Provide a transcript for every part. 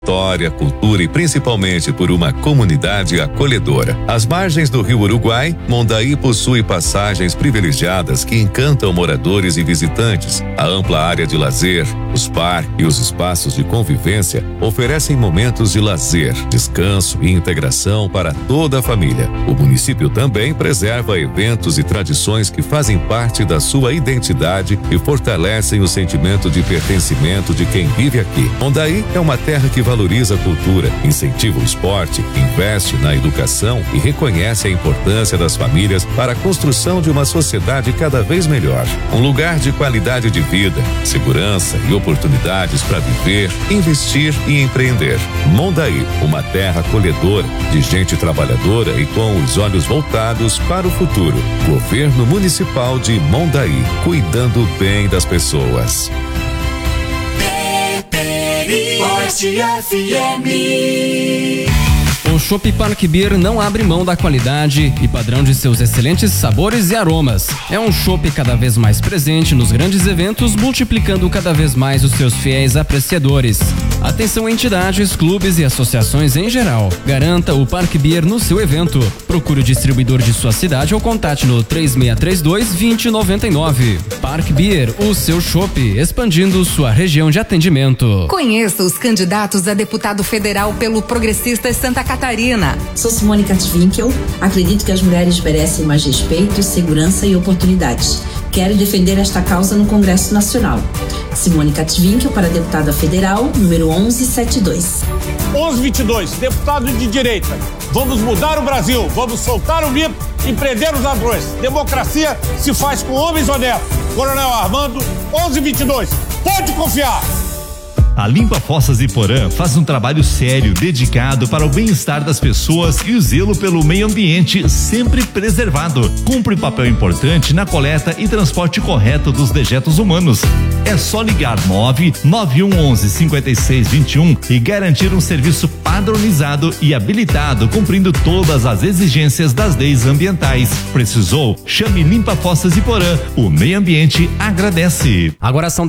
História, cultura e principalmente por uma comunidade acolhedora. Às margens do rio Uruguai, Mondaí possui passagens privilegiadas que encantam moradores e visitantes. A ampla área de lazer, os parques e os espaços de convivência oferecem momentos de lazer, descanso e integração para toda a família. O município também preserva eventos e tradições que fazem parte da sua identidade e fortalecem o sentimento de pertencimento de quem vive aqui. Mondaí é uma terra que valoriza a cultura, incentiva o esporte, investe na educação e reconhece a importância das famílias para a construção de uma sociedade cada vez melhor. Um lugar de qualidade de vida, segurança e oportunidades para viver, investir e empreender. Mondaí, uma terra acolhedora, de gente trabalhadora e com os olhos voltados para o futuro. Governo Municipal de Mondaí, cuidando bem das pessoas. Oeste FM. O Chopp Park Beer não abre mão da qualidade e padrão de seus excelentes sabores e aromas. É um chopp cada vez mais presente nos grandes eventos, multiplicando cada vez mais os seus fiéis apreciadores. Atenção entidades, clubes e associações em geral. Garanta o Park Beer no seu evento. Procure o distribuidor de sua cidade ou contate no 3632-2099. Park Beer, o seu chopp, expandindo sua região de atendimento. Conheça os candidatos a deputado federal pelo Progressistas Santa Catarina. Sou Simone Katwinkel, acredito que as mulheres merecem mais respeito, segurança e oportunidades. Quero defender esta causa no Congresso Nacional. Simone Katwinkel para deputada federal, número 1172. 1122, deputado de direita. Vamos mudar o Brasil, vamos soltar o mito e prender os ladrões. Democracia se faz com homens honestos. Coronel Armando, 1122. Pode confiar! A Limpa Fossas Iporã faz um trabalho sério, dedicado para o bem-estar das pessoas e o zelo pelo meio ambiente sempre preservado. Cumpre papel importante na coleta e transporte correto dos dejetos humanos. É só ligar 99111-5621 e garantir um serviço padronizado e habilitado, cumprindo todas as exigências das leis ambientais. Precisou? Chame Limpa Fossas Iporã. O meio ambiente agradece. Agora são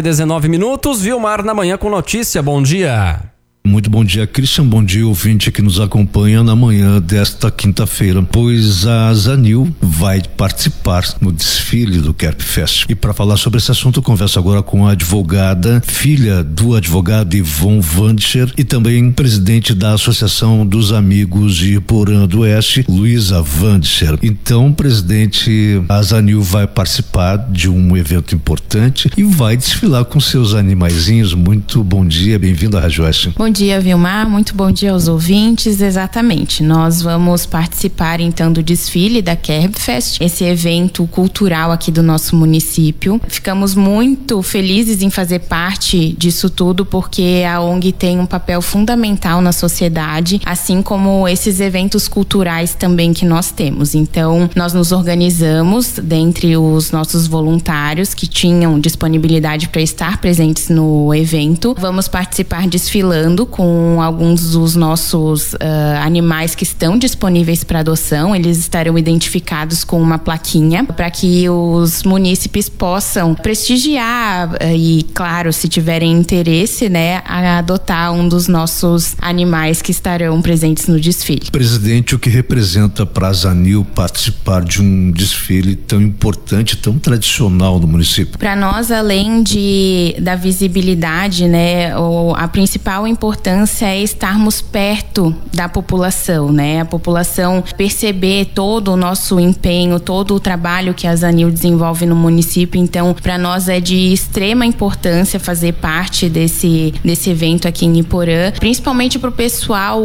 10h19, Vilmar na manhã com notícia. Bom dia. Muito bom dia, Christian. Bom dia, ouvinte que nos acompanha na manhã desta quinta-feira, pois a Zanil vai participar no desfile do Kerb Fest. E para falar sobre esse assunto, eu converso agora com a advogada, filha do advogado Ivon Vandcher e também presidente da Associação dos Amigos de Iporã do Oeste, Luísa Vandcher. Então, presidente, a Zanil vai participar de um evento importante e vai desfilar com seus animaizinhos. Muito bom dia, bem-vindo à Rádio Oeste. Bom dia, Vilmar, muito bom dia aos ouvintes. Exatamente, nós vamos participar então do desfile da Kerb Fest, esse evento cultural aqui do nosso município. Ficamos muito felizes em fazer parte disso tudo, porque a ONG tem um papel fundamental na sociedade, assim como esses eventos culturais também que nós temos. Então, nós nos organizamos dentre os nossos voluntários que tinham disponibilidade para estar presentes no evento. Vamos participar desfilando com alguns dos nossos animais que estão disponíveis para adoção. Eles estarão identificados com uma plaquinha para que os munícipes possam prestigiar e, claro, se tiverem interesse, né, a adotar um dos nossos animais que estarão presentes no desfile. Presidente, o que representa para a Zanil participar de um desfile tão importante, tão tradicional no município? Para nós, além da visibilidade, né, a principal importância é estarmos perto da população, né? A população perceber todo o nosso empenho, todo o trabalho que a Zanil desenvolve no município. Então, para nós é de extrema importância fazer parte desse evento aqui em Iporã, principalmente para o pessoal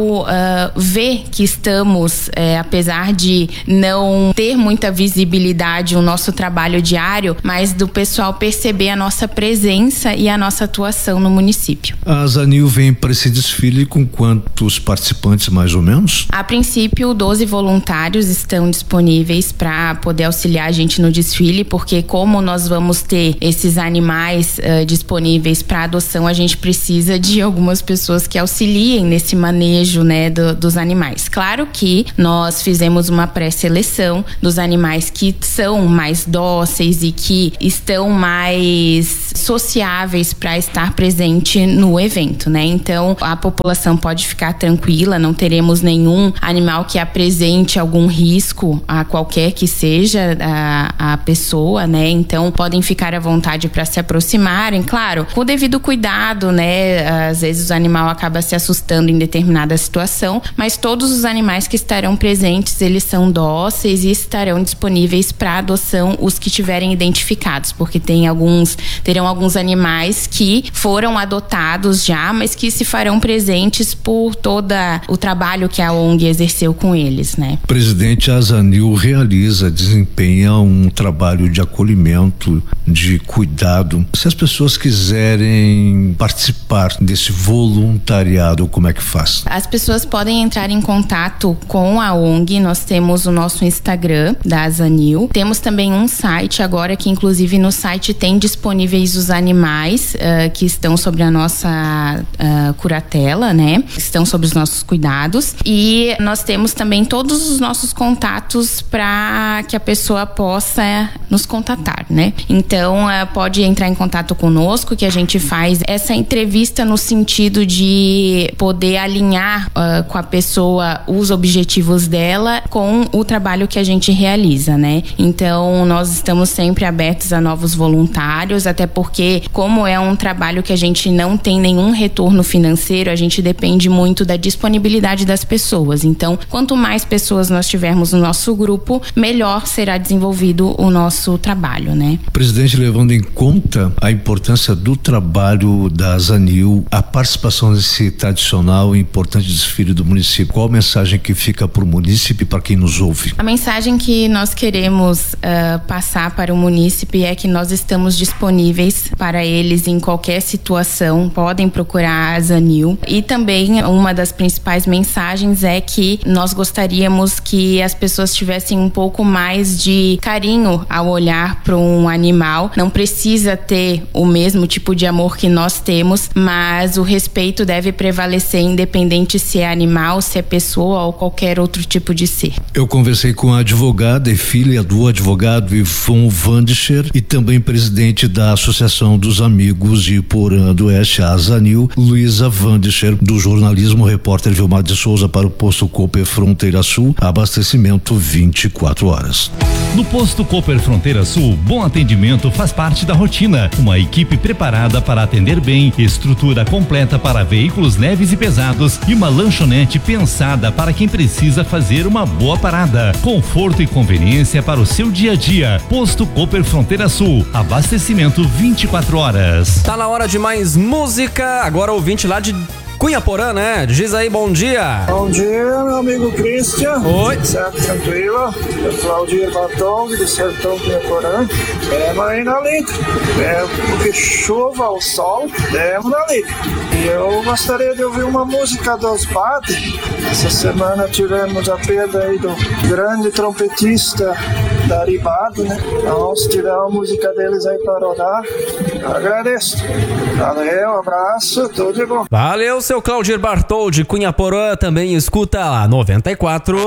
ver que estamos, apesar de não ter muita visibilidade o nosso trabalho diário, mas do pessoal perceber a nossa presença e a nossa atuação no município. A Zanil vem para esse desfile com quantos participantes, mais ou menos? A princípio, 12 voluntários estão disponíveis para poder auxiliar a gente no desfile, porque como nós vamos ter esses animais disponíveis para adoção, a gente precisa de algumas pessoas que auxiliem nesse manejo, né, dos animais. Claro que nós fizemos uma pré-seleção dos animais que são mais dóceis e que estão mais sociáveis para estar presente no evento, né? Então, Então, a população pode ficar tranquila, não teremos nenhum animal que apresente algum risco a qualquer que seja a pessoa, né? Então, podem ficar à vontade para se aproximarem, claro, com o devido cuidado, né? Às vezes o animal acaba se assustando em determinada situação, mas todos os animais que estarão presentes, eles são dóceis e estarão disponíveis para adoção os que tiverem identificados, porque terão alguns animais que foram adotados já, mas que se farão presentes por todo o trabalho que a ONG exerceu com eles, né? Presidente, a Azanil desempenha um trabalho de acolhimento, de cuidado. Se as pessoas quiserem participar desse voluntariado, como é que faz? As pessoas podem entrar em contato com a ONG. Nós temos o nosso Instagram da Azanil. Temos também um site agora que, inclusive, no site tem disponíveis os animais que estão sobre a nossa curatela, né? Estão sob os nossos cuidados. E nós temos também todos os nossos contatos para que a pessoa possa nos contatar, né? Então, pode entrar em contato conosco, que a gente faz essa entrevista no sentido de poder alinhar com a pessoa os objetivos dela com o trabalho que a gente realiza, né? Então, nós estamos sempre abertos a novos voluntários, até porque, como é um trabalho que a gente não tem nenhum retorno financeiro, a gente depende muito da disponibilidade das pessoas. Então, quanto mais pessoas nós tivermos no nosso grupo, melhor será desenvolvido o nosso trabalho, né? Presidente, levando em conta a importância do trabalho da Azanil, a participação nesse tradicional e importante desfile do município, qual a mensagem que fica para o município e para quem nos ouve? A mensagem que nós queremos passar para o município é que nós estamos disponíveis para eles em qualquer situação, podem procurar a Azanil. E também uma das principais mensagens é que nós gostaríamos que as pessoas tivessem um pouco mais de carinho ao olhar para um animal. Não precisa ter o mesmo tipo de amor que nós temos, mas o respeito deve prevalecer, independente se é animal, se é pessoa ou qualquer outro tipo de ser. Eu conversei com a advogada e filha do advogado Ivon Vandischer e também presidente da Associação dos Amigos de Iporã do Oeste, a Azanil, Luísa Vandischer, do jornalismo, repórter Vilmar de Souza para o Posto Cooper Fronteira Sul, abastecimento 24 horas. No Posto Cooper Fronteira Sul, bom atendimento faz parte da rotina. Uma equipe preparada para atender bem, estrutura completa para veículos leves e pesados e uma lanchonete pensada para quem precisa fazer uma boa parada. Conforto e conveniência para o seu dia a dia. Posto Cooper Fronteira Sul, abastecimento 24 horas. Tá na hora de mais música. Agora ouvinte lá de Cunhaporã, né? Diz aí, bom dia. Bom dia, meu amigo Christian. Oi. Certo, tranquilo. Eu sou Aldir Bartong, do Sertão Cunhaporã. Temos aí na lida. Porque chuva ou sol, temos na lida. E eu gostaria de ouvir uma música dos Bad. Essa semana tivemos a perda aí do grande trompetista Daribado, né? Então, se tiver uma música deles aí para rodar, eu agradeço. Valeu, abraço, tudo de bom. Valeu, seu Claudir Bartol de Cunhaporã, também escuta a 94.